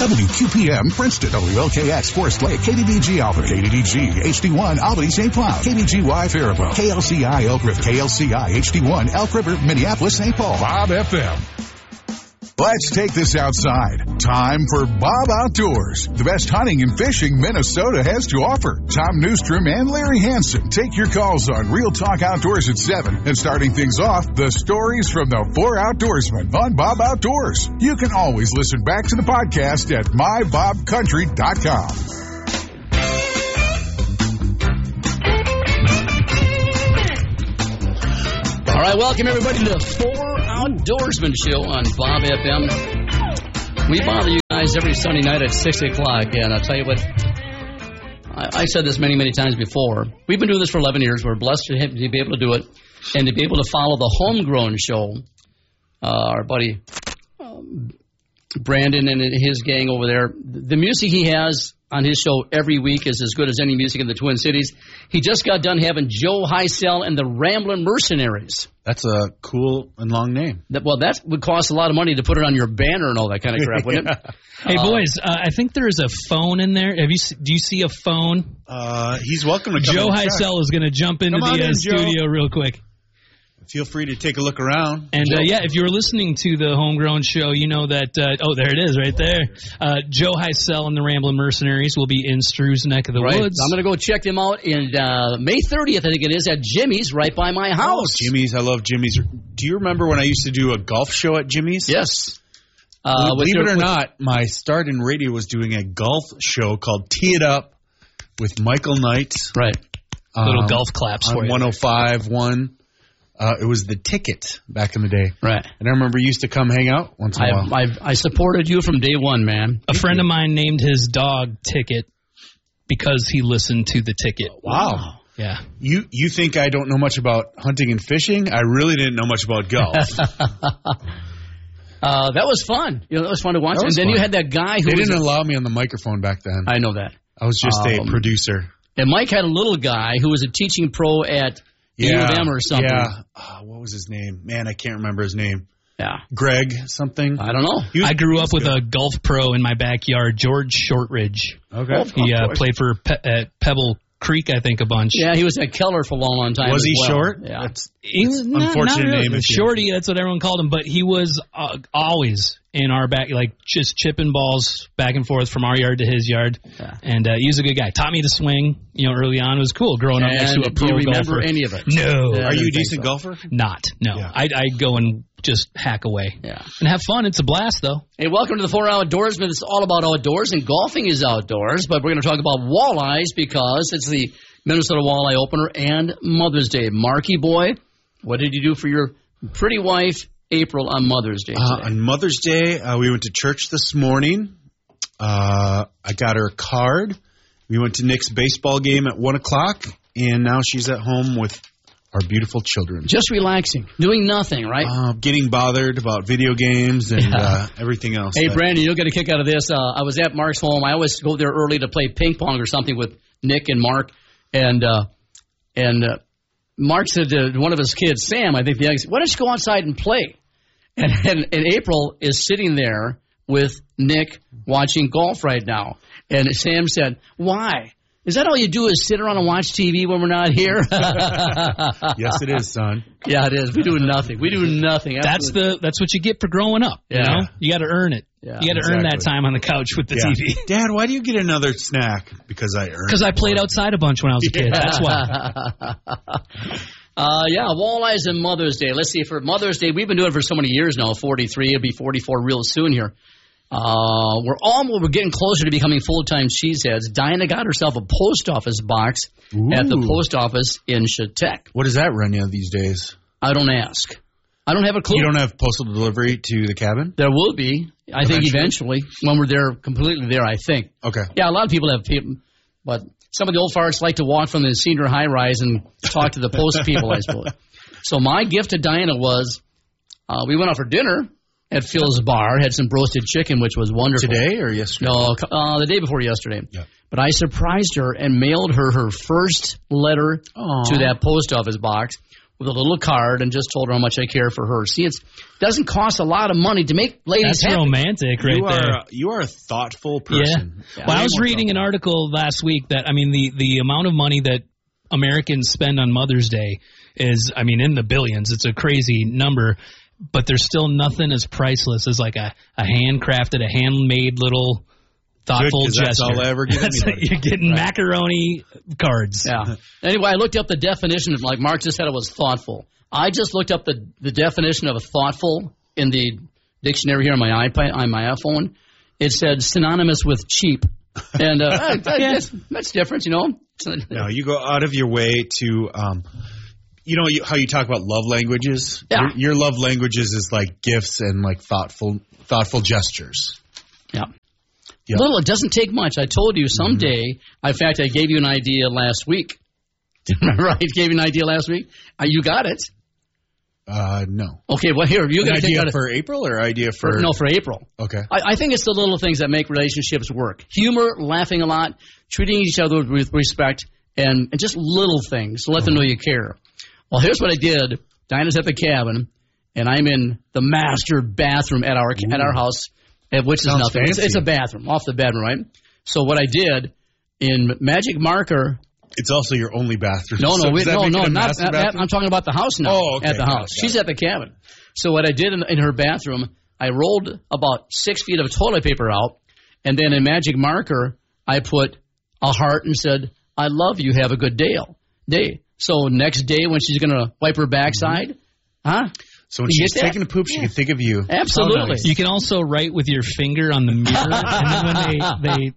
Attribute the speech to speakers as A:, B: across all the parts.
A: WQPM Princeton, WLKX Forest Lake, KDDG Albany, KDDG HD1 Albany St. Cloud, KDGY Faribault, KLCI Elk River, KLCI HD1 Elk River, Minneapolis St. Paul, Bob FM. Let's take this outside. Time for Bob Outdoors, the best hunting and fishing Minnesota has to offer. Tom Newstrom and Larry Hansen take your calls on Real Talk Outdoors at 7. And starting things off, the stories from the 4 Outdoorsmen on Bob Outdoors. You can always listen back to the podcast at mybobcountry.com.
B: All right, welcome everybody to the 4 Outdoorsman Show on Bob FM. We bother you guys every Sunday night at 6 o'clock, and I'll tell you what, I said this many, many times before. We've been doing this for 11 years. We're blessed to be able to do it, and to be able to follow the Homegrown Show. Our buddy Brandon and his gang over there, the music he has on his show every week is as good as any music in the Twin Cities. He just got done having Joe Heisel and the Ramblin' Mercenaries.
C: That's a cool and long name.
B: That would cost a lot of money to put it on your banner and all that kind of crap, wouldn't it?
D: Hey, boys, I think there is a phone in there. Do you see a phone?
C: He's welcome to come.
D: Joe Heisel is going to jump into the studio real quick.
C: Feel free to take a look around.
D: And, if you're listening to the Homegrown Show, you know that, there it is right there. Joe Heisel and the Ramblin' Mercenaries will be in Strue's neck of the woods.
B: I'm going to go check them out in May 30th, I think it is, at Jimmy's right by my house.
C: Oh, Jimmy's. I love Jimmy's. Do you remember when I used to do a golf show at Jimmy's?
B: Yes.
C: Believe it or not, my start in radio was doing a golf show called Tee It Up with Michael Knight.
B: Right.
D: Little golf claps for you.
C: On 105.1. It was The Ticket back in the day.
B: Right.
C: And I remember you used to come hang out once in a while.
B: I supported you from day one, man.
D: A friend of mine named his dog Ticket because he listened to The Ticket.
C: Wow.
D: Yeah.
C: You think I don't know much about hunting and fishing? I really didn't know much about golf.
B: That was fun. That was fun to watch. And then you had that guy who...
C: They didn't allow me on the microphone back then.
B: I know that.
C: I was just a producer.
B: And Mike had a little guy who was a teaching pro at... U of M or something.
C: Yeah. What was his name? Man, I can't remember his name.
B: Yeah.
C: Greg something.
B: I don't know.
D: I grew up with a golf pro in my backyard, George Shortridge.
C: Okay.
D: He played for Pebble Creek, I think, a bunch.
B: Yeah, he was at Keller for a long, long time.
C: Was he short?
B: Yeah.
C: That's
D: unfortunate really. Name. Shorty, that's what everyone called him. But he was always in our back, like just chipping balls back and forth from our yard to his yard. Yeah. And he was a good guy. Taught me to swing, early on. It was cool growing up next to a pro golfer.
B: Do you remember any of it?
D: No.
C: Are you a decent golfer?
D: Not. No. Yeah. I go and just hack away.
B: Yeah.
D: And have fun. It's a blast, though.
B: Hey, welcome to the 4 Outdoorsmen. It's all about outdoors, and golfing is outdoors. But we're going to talk about walleyes because it's the Minnesota Walleye Opener and Mother's Day. Marky boy, what did you do for your pretty wife, April, on Mother's Day today?
C: On Mother's Day, we went to church this morning. I got her a card. We went to Nick's baseball game at 1 o'clock, and now she's at home with our beautiful children.
B: Just relaxing, doing nothing, right?
C: Getting bothered about video games and everything else.
B: Hey, Brandon, you'll get a kick out of this. I was at Mark's home. I always go there early to play ping pong or something with Nick and Mark. And Mark said to one of his kids, Sam, I think the youngest, why don't you go outside and play? And April is sitting there with Nick watching golf right now. And Sam said, why? Is that all you do is sit around and watch TV when we're not here?
C: Yes, it is, son.
B: Yeah, it is. We do nothing. We do nothing.
D: Absolutely. That's what you get for growing up.
B: Yeah.
D: You got to earn it. Yeah, you got to earn that time on the couch with the TV.
C: Dad, why do you get another snack? Because I earned it.
D: Because I played outside a bunch when I was a kid. That's why.
B: Walleyes and Mother's Day. Let's see, for Mother's Day, we've been doing it for so many years now, 43. It'll be 44 real soon here. We're getting closer to becoming full-time cheeseheads. Dinah got herself a post office box at the post office in Chautauqua.
C: What does that run you these days?
B: I don't ask. I don't have a clue.
C: You don't have postal delivery to the cabin?
B: There will be. I think eventually, when we're there, completely there, I think.
C: Okay.
B: Yeah, a lot of people have people, but some of the old farts like to walk from the senior high-rise and talk to the post people, I suppose. So my gift to Diana was, we went out for dinner at Phil's Bar, had some roasted chicken, which was wonderful.
C: Today or yesterday?
B: No, the day before yesterday.
C: Yeah.
B: But I surprised her and mailed her first letter to that post office box, with a little card and just told her how much I care for her. See, it doesn't cost a lot of money to make ladies happy.
D: That's romantic there.
C: You are a thoughtful person.
D: Yeah. Well, I was reading an article last week that, the amount of money that Americans spend on Mother's Day is, in the billions. It's a crazy number, but there's still nothing as priceless as like a handcrafted, a handmade little thoughtful gesture.
C: That's all I ever get anybody.
D: You're getting macaroni cards.
B: Yeah. Anyway, I looked up the definition of, like Mark just said, it was thoughtful. I just looked up the definition of thoughtful in the dictionary here on my iPhone. It said synonymous with cheap. And that's different,
C: No, you go out of your way to, how you talk about love languages?
B: Yeah.
C: Your love languages is like gifts and like thoughtful gestures.
B: Yeah.
C: Yep.
B: Little, it doesn't take much. I told you someday. In fact, I gave you an idea last week. Remember, I gave you an idea last week. You got it.
C: No.
B: Okay, well, here you got
C: an idea for April or idea for
B: for April.
C: Okay.
B: I think it's the little things that make relationships work. Humor, laughing a lot, treating each other with respect, and just little things to let them know you care. Well, here's what I did. Dinah's at the cabin, and I'm in the master bathroom at our house. Which is nothing. It's a bathroom off the bedroom, right? So what I did in Magic Marker. It's
C: also your only bathroom.
B: No,
C: not
B: that. I'm talking about the house now.
C: Oh, okay.
B: At the house. She's at the cabin. So what I did in her bathroom, I rolled about 6 feet of toilet paper out, and then in Magic Marker, I put a heart and said, "I love you. Have a good day." So next day when she's gonna wipe her backside,
C: So when she's taking a poop, she can think of you.
B: Absolutely.
C: Nice.
D: You can also write with your finger on the mirror, and then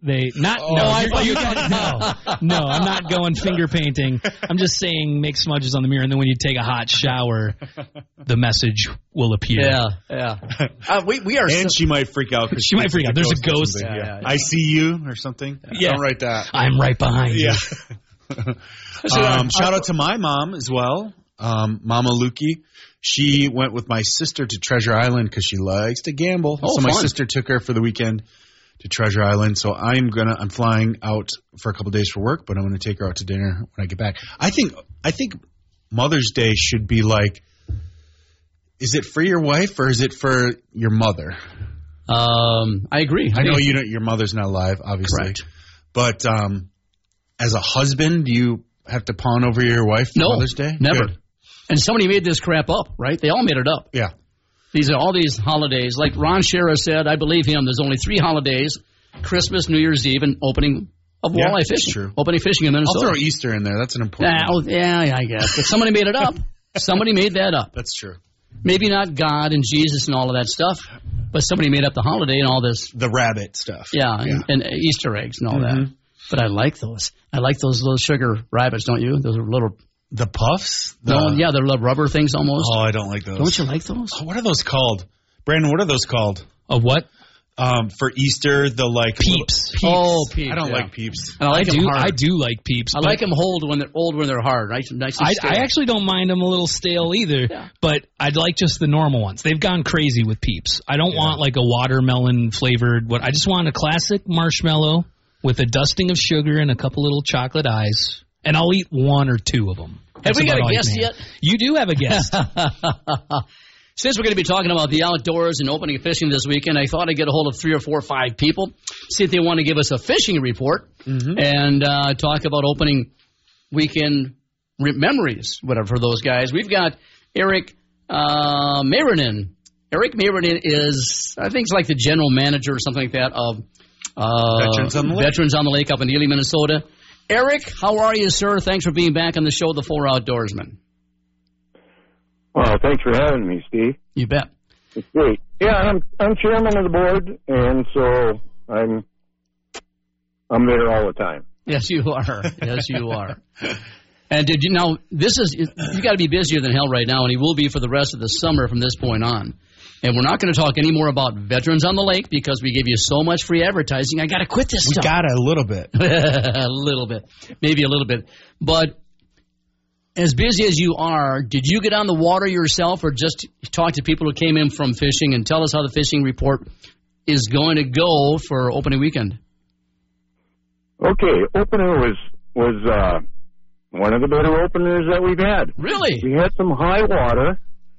D: when I'm not going finger painting. I'm just saying make smudges on the mirror, and then when you take a hot shower, the message will appear.
B: Yeah. We are.
C: And she might freak out.
D: She might freak out. There's a ghost.
C: Yeah. I see you or something.
D: Yeah.
C: Don't write that.
D: I'm right behind you.
C: Shout out to my mom as well, Mama Lukey. She went with my sister to Treasure Island because she likes to gamble. So my sister took her for the weekend to Treasure Island. So I'm flying out for a couple of days for work, but I'm going to take her out to dinner when I get back. I think Mother's Day should be like, is it for your wife or is it for your mother?
B: I agree.
C: I know your mother's not alive, obviously.
B: Correct.
C: But as a husband, do you have to pawn over your wife for Mother's Day?
B: Never.
C: Good.
B: And somebody made this crap up, right? They all made it up.
C: Yeah.
B: These are all these holidays. Like Ron Shera said, I believe him, there's only 3 holidays, Christmas, New Year's Eve, and opening of walleye fishing.
C: That's true.
B: Opening fishing in Minnesota.
C: I'll throw Easter in there. That's an important one.
B: Yeah, I guess. But somebody made it up. Somebody made that up.
C: That's true.
B: Maybe not God and Jesus and all of that stuff, but somebody made up the holiday and all this.
C: The rabbit stuff.
B: Yeah. And Easter eggs and all that. But I like those. I like those little sugar rabbits, don't you? Those are little...
C: The puffs?
B: They're little rubber things almost.
C: Oh, I don't like those.
B: Don't you like those?
C: Oh, what are those called? Brandon, what are those called?
D: A what?
C: For Easter, the like...
D: Peeps.
B: Oh, Peeps.
C: I don't like Peeps.
B: And I
D: do like Peeps.
B: I like them old when they're hard. Nice and
D: I actually don't mind them a little stale either, but I'd like just the normal ones. They've gone crazy with Peeps. I don't want like a watermelon flavored... I just want a classic marshmallow with a dusting of sugar and a couple little chocolate eyes. And I'll eat 1 or 2 of them.
B: Have we got a guest yet?
D: You do have a guest.
B: Since we're going to be talking about the outdoors and opening fishing this weekend, I thought I'd get a hold of 3 or 4 or 5 people, see if they want to give us a fishing report and talk about opening weekend memories, whatever, for those guys. We've got Eric Marinin. Eric Marinin is, I think, it's like the general manager or something like that of Veterans on the Lake up in Ely, Minnesota. Eric, how are you, sir? Thanks for being back on the show, The 4 Outdoorsmen.
E: Well, thanks for having me, Steve.
B: You bet.
E: It's great. Yeah, I'm chairman of the board, and so I'm there all the time.
B: Yes, you are. Yes, you are. And you got to be busier than hell right now, and he will be for the rest of the summer from this point on. And we're not going to talk any more about Veterans on the Lake because we gave you so much free advertising. I got to quit this stuff.
C: We got a little bit.
B: A little bit. Maybe a little bit. But as busy as you are, did you get on the water yourself or just talk to people who came in from fishing and tell us how the fishing report is going to go for opening weekend?
E: Okay. Opening was one of the better openers that we've had.
B: Really?
E: We had some high water.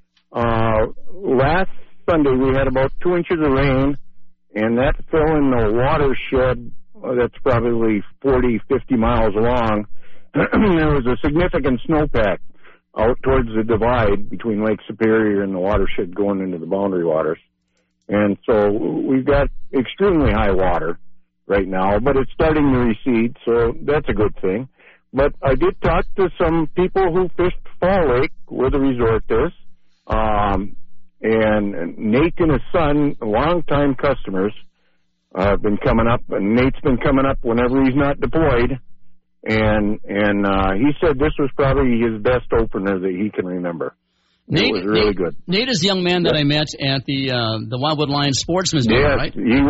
E: Last Sunday we had about 2 inches of rain, and that fell in the watershed that's probably 40, 50 miles long. There was a significant snowpack out towards the divide between Lake Superior and the watershed going into the boundary waters. And so we've got extremely high water right now, but it's starting to recede, so that's a good thing. But I did talk to some people who fished Fall Lake, where the resort is, and Nate and his son, longtime customers, have been coming up, and Nate's been coming up whenever he's not deployed, and he said this was probably his best opener that he can remember. It was really good.
B: Nate is the young man that I met at the Wildwood Lions Sportsman's Dinner, right?
E: He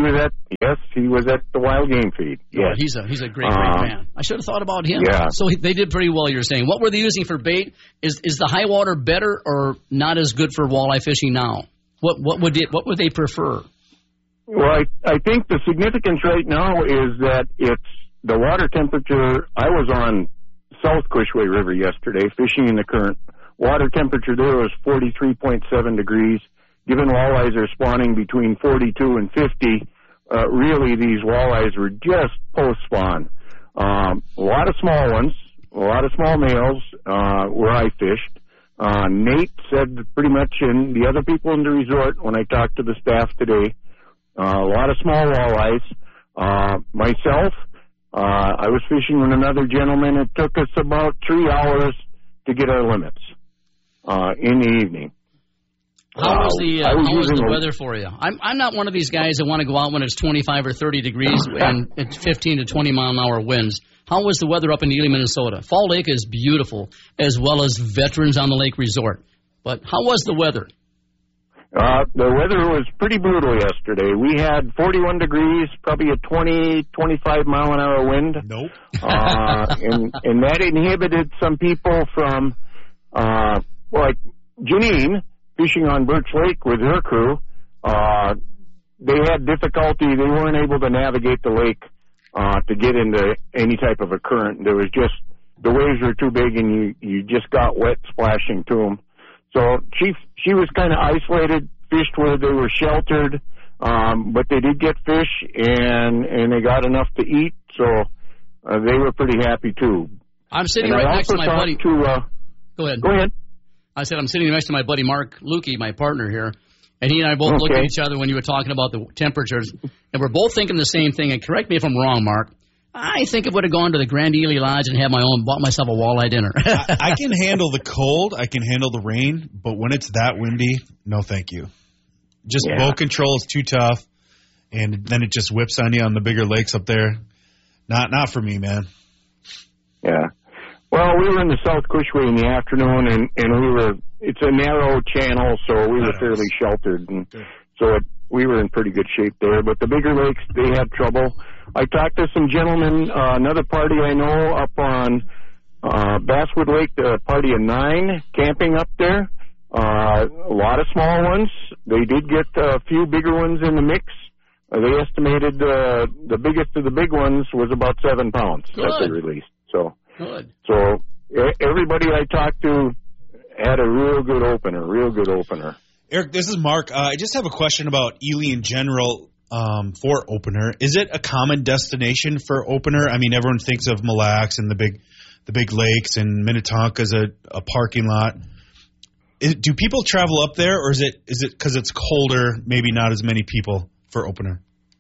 E: was at the Wild Game Feed. Yes.
B: Oh, he's a great man. I should have thought about him.
E: Yeah.
B: So they did pretty well, you're saying. What were they using for bait? Is the high water better or not as good for walleye fishing now? What would they prefer?
E: Well, I think the significance right now is that it's the water temperature. I was on South Cushway River yesterday fishing in the current. Water temperature there was 43.7 degrees. Given walleyes are spawning between 42 and 50, really these walleyes were just post-spawn. A lot of small ones, a lot of small males where I fished. Nate said pretty much, and the other people in the resort, when I talked to the staff today, a lot of small walleyes. Myself, I was fishing with another gentleman. It took us about 3 hours to get our limits in the evening.
B: How was the weather for you? I'm not one of these guys that want to go out when it's 25 or 30 degrees and it's 15 to 20 mile an hour winds. How was the weather up in Ely, Minnesota? Fall Lake is beautiful, as well as Veterans on the Lake Resort. But how was the weather?
E: The weather was pretty brutal yesterday. We had 41 degrees, probably a 20, 25 mile an hour wind.
C: Nope.
E: And that inhibited some people from, like Janine, fishing on Birch Lake with her crew. They had difficulty. They weren't able to navigate the lake to get into any type of a current. There was just, the waves were too big and you just got wet splashing to them. So she was kind of isolated, fished where they were sheltered, but they did get fish and they got enough to eat, so they were pretty happy too.
B: I'm sitting right next to my buddy. Go ahead.
E: Go ahead.
B: I said I'm sitting next to my buddy Mark Lukey, my partner here, and he and I both looked at each other when you were talking about the temperatures, and we're both thinking the same thing. And correct me if I'm wrong, Mark. I think I would have gone to the Grand Ely Lodge and bought myself a walleye dinner.
C: I can handle the cold. I can handle the rain. But when it's that windy, no thank you. Just boat control is too tough. And then it just whips on you on the bigger lakes up there. Not for me, man.
E: Yeah. Well, we were in the South Cushway in the afternoon, and it's a narrow channel, so we were fairly sheltered. And so we were in pretty good shape there. But the bigger lakes, they had trouble. I talked to some gentlemen, another party I know up on Basswood Lake, the party of 9, camping up there. A lot of small ones. They did get a few bigger ones in the mix. They estimated the biggest of the big ones was about 7 pounds that they released. So everybody I talked to had a real good opener.
C: Eric, this is Mark. I just have a question about Ely in general. For opener, is it a common destination for opener? I mean, everyone thinks of Mille Lacs and the big lakes, and Minnetonka's a parking lot. Do people travel up there, or is it because it's colder, maybe not as many people for opener?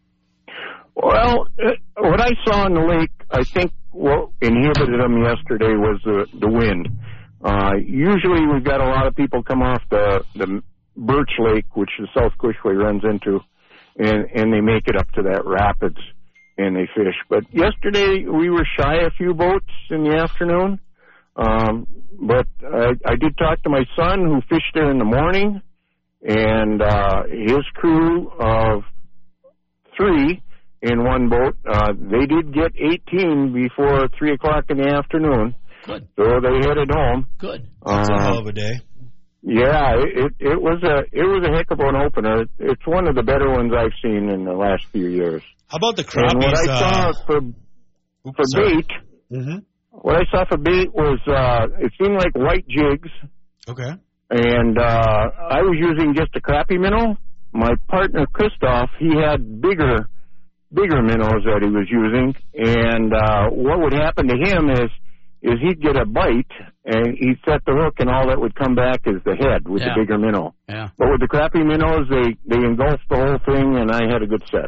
E: Well, what I saw in the lake, I think what inhibited them yesterday was the wind. Usually we've got a lot of people come off the Birch Lake, which the South Cushway runs into, and they make it up to that rapids and they fish. But yesterday we were shy a few boats in the afternoon. But I did talk to my son who fished there in the morning, and his crew of 3 in one boat, they did get 18 before 3 o'clock in the afternoon.
B: Good.
E: So they headed home.
B: Good.
C: That's a hell of a day.
E: Yeah, it was a heck of an opener. It's one of the better ones I've seen in the last few years.
C: How about the crappies?
E: And what I saw for bait, What I saw for bait was, it seemed like white jigs.
C: Okay.
E: And I was using just a crappie minnow. My partner, Christoph, he had bigger minnows that he was using. And what would happen to him is he'd get a bite, and he'd set the hook, and all that would come back is the head with the bigger minnow.
B: Yeah.
E: But with the crappie minnows, they engulfed the whole thing, and I had a good set.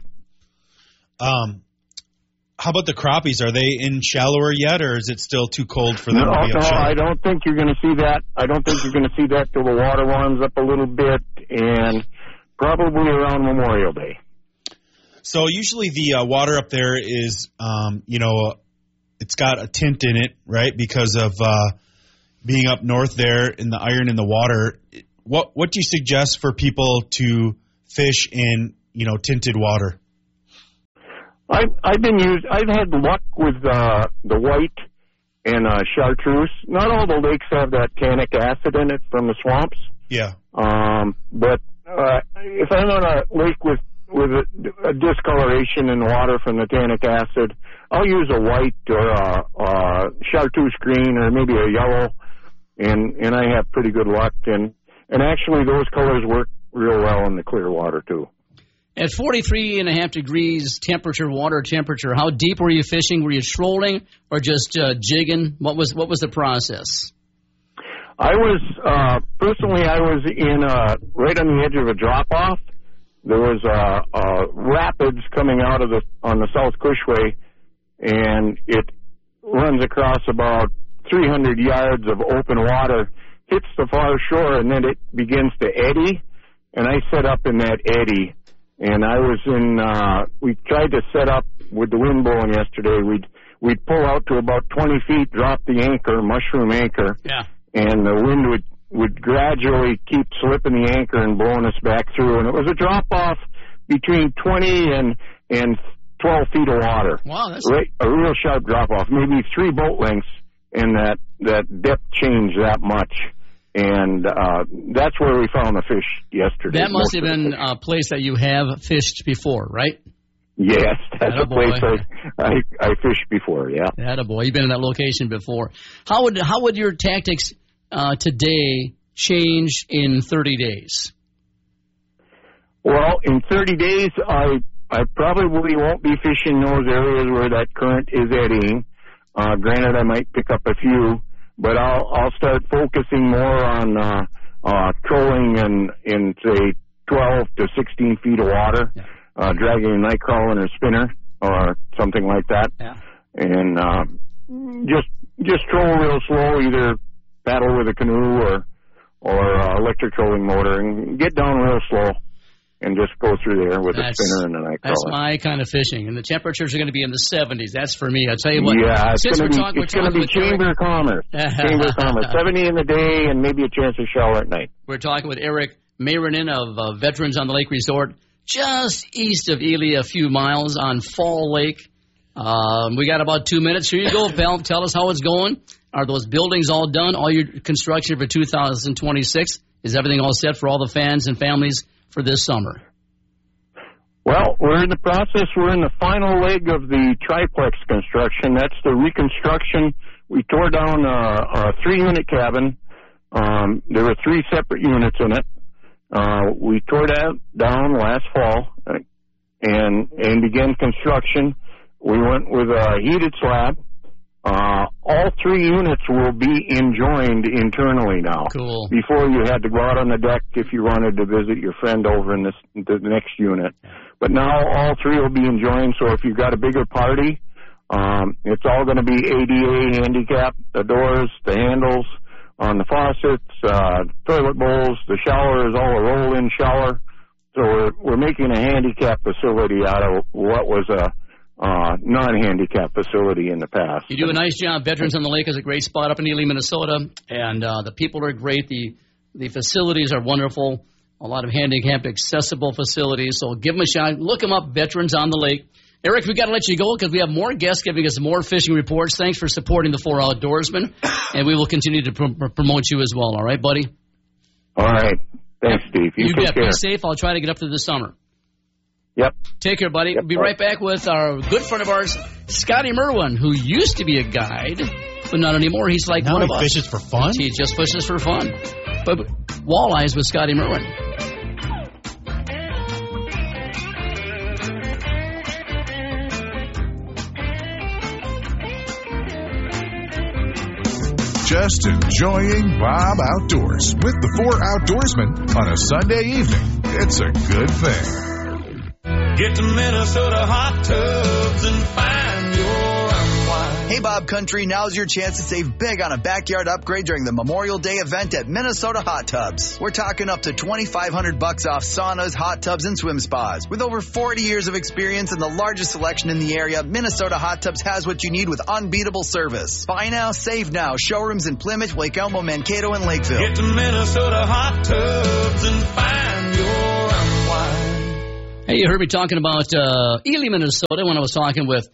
C: How about the crappies? Are they in shallower yet, or is it still too cold for them to be up shallow?
E: I don't think you're going to see that. I don't think you're going to see that till the water warms up a little bit, and probably around Memorial Day.
C: So usually the water up there is, it's got a tint in it, right, because of being up north there and the iron in the water. What do you suggest for people to fish in, tinted water?
E: I've had luck with the white and chartreuse. Not all the lakes have that tannic acid in it from the swamps.
C: Yeah.
E: But if I'm on a lake with a discoloration in the water from the tannic acid, I'll use a white or a chartreuse green or maybe a yellow, and I have pretty good luck. And actually, those colors work real well in the clear water too.
B: At 43.5 degrees water temperature, how deep were you fishing? Were you trolling or just jigging? What was the process?
E: I was personally in right on the edge of a drop off. There was rapids coming out on the South Cushway, and it runs across about 300 yards of open water, hits the far shore, and then it begins to eddy. And I set up in that eddy. And I was we tried to set up with the wind blowing yesterday. We'd pull out to about 20 feet, drop the anchor, mushroom anchor.
B: Yeah. And
E: the wind would gradually keep slipping the anchor and blowing us back through. And it was a drop off between 20 and 12 feet of water.
B: Wow, that's
E: a real sharp drop off, maybe 3 boat lengths, and that depth changed that much. And that's where we found the fish yesterday.
B: That must have been a place that you have fished before, right?
E: Yes, that's a place I fished before, yeah.
B: Attaboy. You've been in that location before. How would your tactics today change in 30 days?
E: Well, in 30 days, I probably won't be fishing those areas where that current is eddying. Granted, I might pick up a few. But I'll start focusing more on trolling in say 12 to 16 feet of water, dragging a night crawler and a spinner or something like that, and just troll real slow, either paddle with a canoe or electric trolling motor, and get down real slow. And just go through there with a spinner and a night crawler.
B: That's my kind of fishing. And the temperatures are going to be in the 70s. That's for me. I'll tell you what.
E: Yeah, it's going to be Chamber of Commerce. Chamber of Commerce. 70 in the day and maybe a chance of shower at night.
B: We're talking with Eric Mayronin of Veterans on the Lake Resort, just east of Ely, a few miles on Fall Lake. We got about 2 minutes. Here you go, pal. Tell us how it's going. Are those buildings all done? All your construction for 2026? Is everything all set for all the fans and families for this summer?
E: Well, we're in the process. We're in the final leg of the triplex construction. That's the reconstruction. We tore down a 3-unit cabin. There were 3 separate units in it. We tore that down last fall and began construction. We went with a heated slab. All 3 units will be enjoined internally now.
B: Cool.
E: Before you had to go out on the deck if you wanted to visit your friend over in the next unit. But now all 3 will be enjoined, so if you've got a bigger party, it's all going to be ADA handicap, the doors, the handles on the faucets, toilet bowls, the shower is all a roll-in shower. So we're making a handicap facility out of what was a non-handicap facility in the past.
B: You do a nice job. Veterans on the Lake is a great spot up in Ely, Minnesota, and the people are great. The facilities are wonderful. A lot of handicapped accessible facilities. So give them a shot. Look them up, Veterans on the Lake. Eric, we got to let you go because we have more guests giving us more fishing reports. Thanks for supporting the 4 Outdoorsmen, and we will continue to promote you as well. All right, buddy?
E: All right. Thanks, Steve. You take care.
B: Be safe. I'll try to get up to this summer.
E: Yep.
B: Take care, buddy. We'll be right back with our good friend of ours, Scotty Merwin, who used to be a guide but not anymore. He's like one of us.
C: He fishes for fun?
B: He just fishes for fun. But walleyes with Scotty Merwin.
A: Just enjoying Bob Outdoors with the 4 Outdoorsmen on a Sunday evening. It's a good thing.
F: Get to Minnesota Hot Tubs and find your unwind.
G: Hey Bob Country, now's your chance to save big on a backyard upgrade during the Memorial Day event at Minnesota Hot Tubs. We're talking up to $2,500 off saunas, hot tubs, and swim spas. With over 40 years of experience and the largest selection in the area, Minnesota Hot Tubs has what you need with unbeatable service. Buy now, save now. Showrooms in Plymouth, Lake Elmo, Mankato, and Lakeville.
F: Get to Minnesota Hot Tubs and find your unwind.
B: Hey, you heard me talking about Ely, Minnesota when I was talking with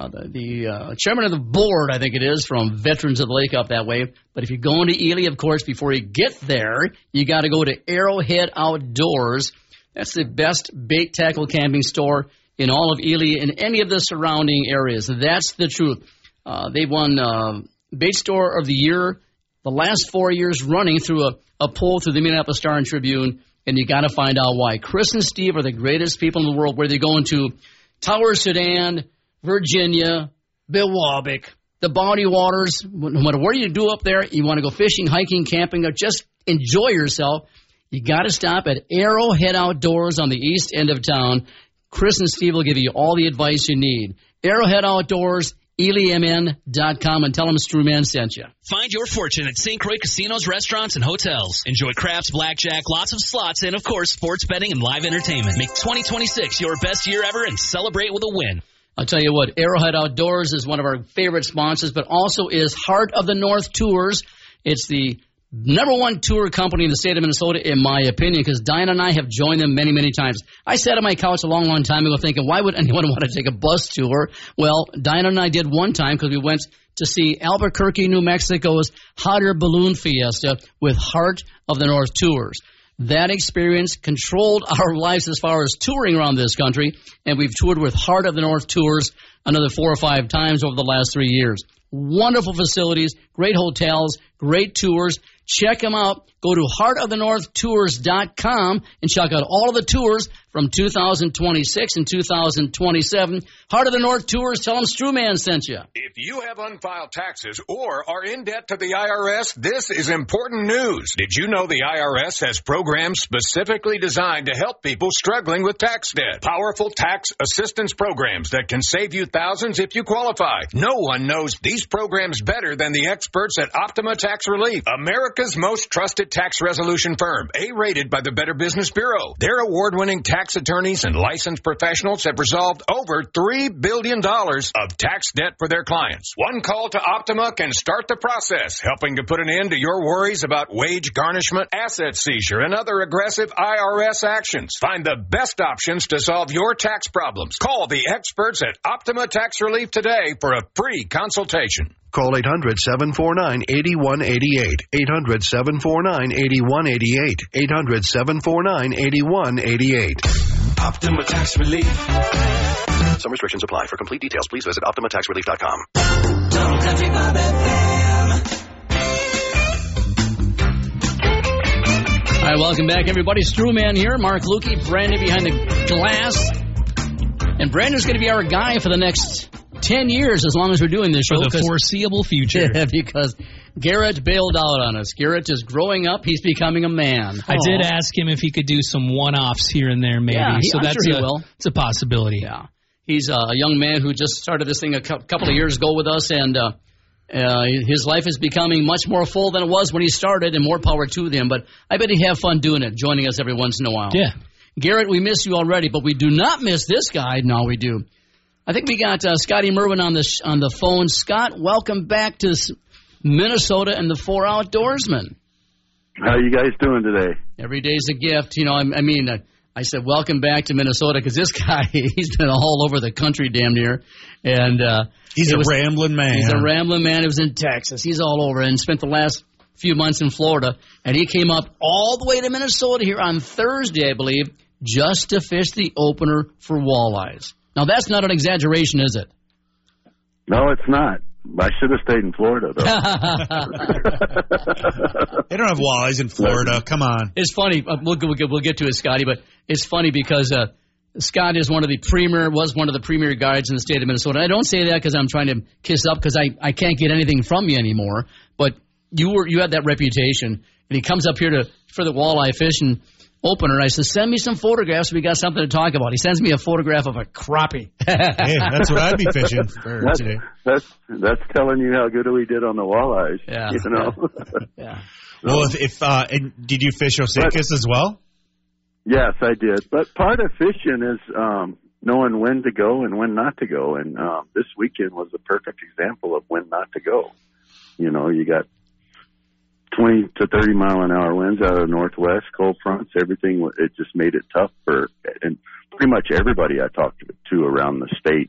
B: the chairman of the board, I think it is, from Veterans of the Lake up that way. But if you go into Ely, of course, before you get there, you got to go to Arrowhead Outdoors. That's the best bait tackle camping store in all of Ely and any of the surrounding areas. That's the truth. They won Bait Store of the Year the last 4 years running through a poll through the Minneapolis Star and Tribune, and you got to find out why. Chris and Steve are the greatest people in the world, whether they're going to Tower Sedan, Virginia, Bill Wabick, the Bounty Waters. No matter what you do up there, you want to go fishing, hiking, camping, or just enjoy yourself, you got to stop at Arrowhead Outdoors on the east end of town. Chris and Steve will give you all the advice you need. Arrowhead Outdoors, ELYMN.com, and tell them Strewman sent you.
H: Find your fortune at St. Croix casinos, restaurants, and hotels. Enjoy craps, blackjack, lots of slots, and, of course, sports betting and live entertainment. Make 2026 your best year ever and celebrate with a win.
B: I'll tell you what, Arrowhead Outdoors is one of our favorite sponsors, but also is Heart of the North Tours. It's the number one tour company in the state of Minnesota, in my opinion, because Diana and I have joined them many, many times. I sat on my couch a long, long time ago thinking, why would anyone want to take a bus tour? Well, Diana and I did one time because we went to see Albuquerque, New Mexico's Hot Air Balloon Fiesta with Heart of the North Tours. That experience controlled our lives as far as touring around this country, and we've toured with Heart of the North Tours another 4 or 5 times over the last 3 years. Wonderful facilities, great hotels, great tours. Check them out. Go to heartofthenorthtours.com and check out all of the tours from 2026 and 2027. Heart of the North Tours, tell them Strewman sent you.
I: If you have unfiled taxes or are in debt to the IRS, this is important news. Did you know the IRS has programs specifically designed to help people struggling with tax debt? Powerful tax assistance programs that can save you thousands if you qualify. No one knows these programs better than the experts at Optima Tax Relief, America's most trusted tax resolution firm, A-rated by the Better Business Bureau. Their award-winning tax attorneys and licensed professionals have resolved over $3 billion of tax debt for their clients. One call to Optima can start the process, helping to put an end to your worries about wage garnishment, asset seizure, and other aggressive IRS actions. Find the best options to solve your tax problems. Call the experts at Optima Tax Relief today for a free consultation.
J: Call 800-749-8188. 800-749-8188. 800-749-8188.
F: Optima Tax Relief.
J: Some restrictions apply. For complete details, please visit OptimaTaxRelief.com.
F: Total Country Bob FM.
B: All right, welcome back, everybody. Strewman here. Mark Lukey, Brandon behind the glass. And Brandon's going to be our guy for the next 10 years as long as we're doing this show.
D: For the foreseeable future.
B: Yeah, because Garrett bailed out on us. Garrett is growing up. He's becoming a man.
D: I did ask him if he could do some one-offs here and there, maybe.
B: Yeah,
D: so
B: I'm
D: that's
B: sure he will.
D: It's a possibility.
B: Yeah. He's a young man who just started this thing a couple of years ago with us, and his life is becoming much more full than it was when he started, and more power to them. But I bet he'd have fun doing it, joining us every once in a while.
D: Yeah.
B: Garrett, we miss you already, but we do not miss this guy. No, we do. I think we got Scotty Merwin on the phone. Scott, welcome back to Minnesota and the 4 Outdoorsmen.
E: How you guys doing today?
B: Every day's a gift. You know, I said welcome back to Minnesota because this guy, he's been all over the country damn near. And
C: he's a rambling man.
B: He's a rambling man. He was in Texas. He's all over and spent the last few months in Florida. And he came up all the way to Minnesota here on Thursday, I believe, just to fish the opener for walleyes. Now, that's not an exaggeration, is it?
E: No, it's not. I should have stayed in Florida, though.
C: They don't have walleyes in Florida. Come on.
B: It's funny. We'll get to it, Scotty, but it's funny because Scott was one of the premier guides in the state of Minnesota. I don't say that because I'm trying to kiss up because I can't get anything from you anymore. But you had that reputation, and he comes up here for the walleye fishing opener. I said, send me some photographs. We got something to talk about. He sends me a photograph of a crappie.
C: Hey, that's what I'd be fishing for today.
E: That's telling you how good we did on the walleyes.
B: Yeah.
E: You know?
B: Yeah.
C: Well, and did you fish Osakis as well?
E: Yes, I did. But part of fishing is knowing when to go and when not to go. And this weekend was a perfect example of when not to go. You know, you got 20 to 30 mile an hour winds out of the northwest, cold fronts, everything. It just made it tough and pretty much everybody I talked to around the state